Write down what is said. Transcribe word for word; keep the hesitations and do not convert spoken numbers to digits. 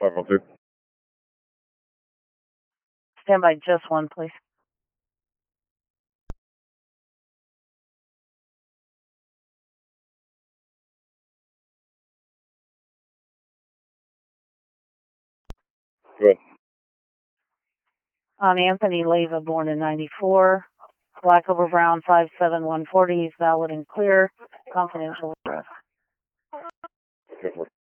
five one two. Stand by just one, please. Go ahead. On Anthony Leva, born in ninety-four. Black over brown, five seven one forty. He's valid and clear. Confidential address. Go for it.